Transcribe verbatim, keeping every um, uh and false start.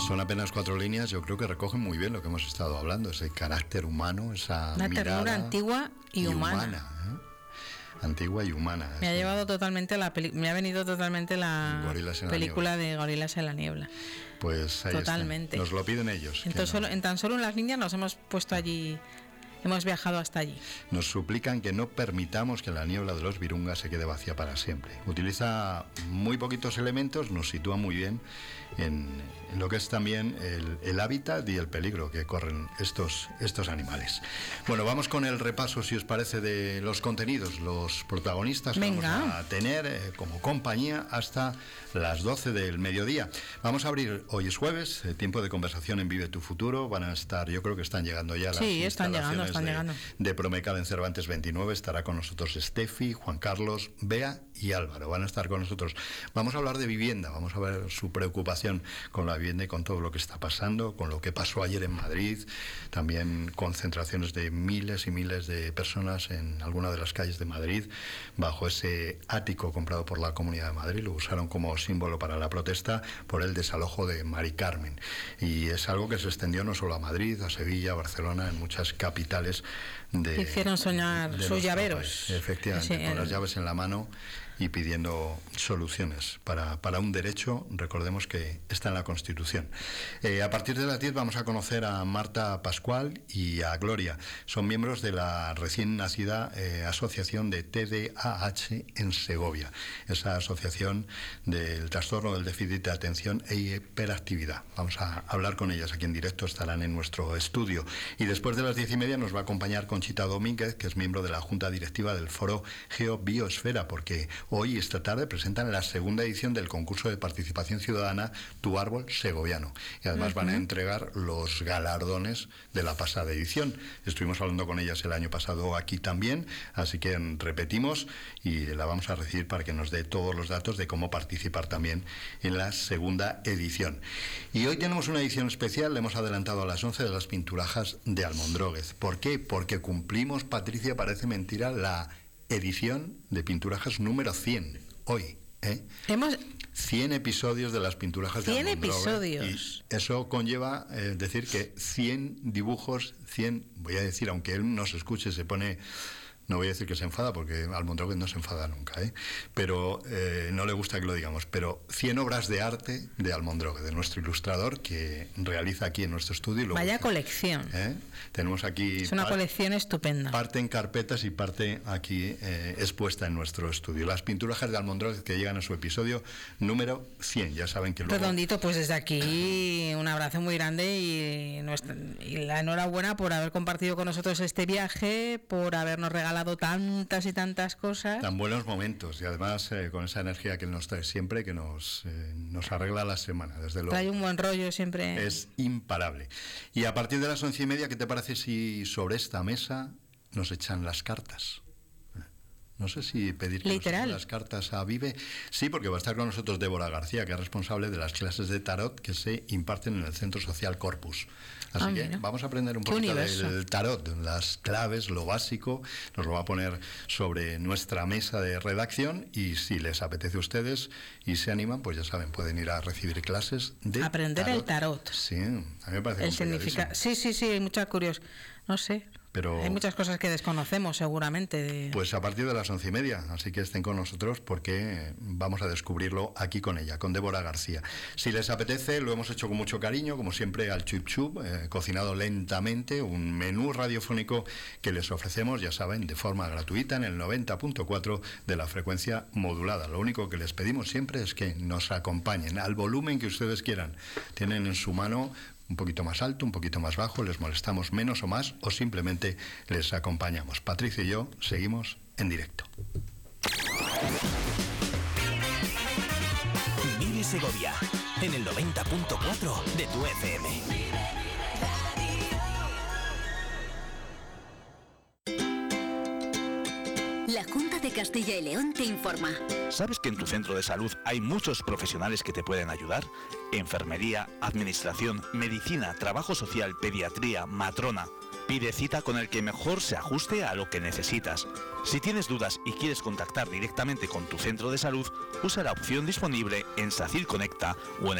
Son apenas cuatro líneas, yo creo que recogen muy bien lo que hemos estado hablando, ese carácter humano, esa Una mirada ternura antigua y, y humana. humana ¿eh? Antigua y humana. Me ha llevado totalmente la peli- me ha venido totalmente la película de Gorilas en la niebla. Pues ahí totalmente. Está. Nos lo piden ellos. En, no. solo, en tan solo en las líneas nos hemos puesto allí. Hemos viajado hasta allí. Nos suplican que no permitamos que la niebla de los Virunga se quede vacía para siempre. Utiliza muy poquitos elementos, nos sitúa muy bien en, en lo que es también el, el hábitat y el peligro que corren estos, estos animales. Bueno, vamos con el repaso, si os parece, de los contenidos, los protagonistas que Venga. vamos a tener eh, como compañía hasta las doce del mediodía. Vamos a abrir, hoy es jueves, eh, tiempo de conversación en Vive tu Futuro. Van a estar, yo creo que están llegando ya las sí, están llegando, están de, llegando. de Promecal en Cervantes veintinueve. Estará con nosotros Estefi, Juan Carlos, Bea y Álvaro. Van a estar con nosotros. Vamos a hablar de vivienda, vamos a ver su preocupación con la vivienda y con todo lo que está pasando, con lo que pasó ayer en Madrid, también concentraciones de miles y miles de personas en alguna de las calles de Madrid, bajo ese ático comprado por la Comunidad de Madrid. Lo usaron como símbolo para la protesta por el desalojo de Mari Carmen. Y es algo que se extendió no solo a Madrid, a Sevilla, a Barcelona, en muchas capitales de... Hicieron soñar de sus llaveros. País. Efectivamente, sí, con el... las llaves en la mano y pidiendo soluciones para, para un derecho, recordemos que está en la Constitución. Eh, a partir de las diez vamos a conocer a Marta Pascual y a Gloria. Son miembros de la recién nacida eh, Asociación de T D A H en Segovia, esa asociación del trastorno del déficit de atención e hiperactividad. Vamos a hablar con ellas aquí en directo, estarán en nuestro estudio. Y después de las diez y media nos va a acompañar Conchita Domínguez, que es miembro de la Junta Directiva del Foro Geobiosfera, porque hoy, esta tarde, presentan la segunda edición del concurso de participación ciudadana Tu Árbol Segoviano. Y además uh-huh. van a entregar los galardones de la pasada edición. Estuvimos hablando con ellas el año pasado aquí también, así que repetimos y la vamos a recibir para que nos dé todos los datos de cómo participar también en la segunda edición. Y hoy tenemos una edición especial, le hemos adelantado a las once, de las pinturajas de Almondróguez. ¿Por qué? Porque cumplimos, Patricia, parece mentira, la edición de Pinturajas número cien, hoy, ¿eh? Hemos... cien episodios de las Pinturajas de Almondróguez. cien episodios. Y eso conlleva eh, decir que cien dibujos, cien, voy a decir, aunque él nos escuche, se pone... No voy a decir que se enfada, porque Almondróguez no se enfada nunca, ¿eh? Pero eh, no le gusta que lo digamos. Pero cien obras de arte de Almondróguez, de nuestro ilustrador, que realiza aquí en nuestro estudio. Y luego, vaya colección. ¿eh? Tenemos aquí... Es una par- colección estupenda. Parte en carpetas y parte aquí eh, expuesta en nuestro estudio. Las Pinturajas de Almondróguez, que llegan a su episodio número cien. Ya saben que luego... Redondito, pues desde aquí un abrazo muy grande y, nuestra, y la enhorabuena por haber compartido con nosotros este viaje, por habernos regalado tantas y tantas cosas. Tan buenos momentos y además eh, con esa energía que él nos trae siempre, que nos, eh, nos arregla la semana, desde luego. Trae un buen rollo siempre. Es imparable. Y a partir de las once y media, ¿qué te parece si sobre esta mesa nos echan las cartas? No sé si pedir que nos las cartas a Vive. Sí, porque va a estar con nosotros Débora García, que es responsable de las clases de tarot que se imparten en el Centro Social Corpus. Así ah, que mira. vamos a aprender un poquito del tarot, las claves, lo básico. Nos lo va a poner sobre nuestra mesa de redacción y si les apetece a ustedes y se animan, pues ya saben, pueden ir a recibir clases de aprender tarot. el tarot. Sí, a mí me parece el significa... Sí, sí, sí, hay mucha curiosidad. No sé. Pero hay muchas cosas que desconocemos seguramente. De... Pues a partir de las once y media, así que estén con nosotros porque vamos a descubrirlo aquí con ella, con Débora García. Si les apetece, lo hemos hecho con mucho cariño, como siempre al chup chup, eh, cocinado lentamente, un menú radiofónico que les ofrecemos, ya saben, de forma gratuita en el noventa punto cuatro de la frecuencia modulada. Lo único que les pedimos siempre es que nos acompañen al volumen que ustedes quieran. Tienen en su mano un poquito más alto, un poquito más bajo, les molestamos menos o más o simplemente les acompañamos. Patricia y yo seguimos en directo. Vive Segovia en el noventa punto cuatro de tu F M. La Junta de Castilla y León te informa. ¿Sabes que en tu centro de salud hay muchos profesionales que te pueden ayudar? Enfermería, administración, medicina, trabajo social, pediatría, matrona. Pide cita con el que mejor se ajuste a lo que necesitas. Si tienes dudas y quieres contactar directamente con tu centro de salud, usa la opción disponible en SACIR Conecta o en el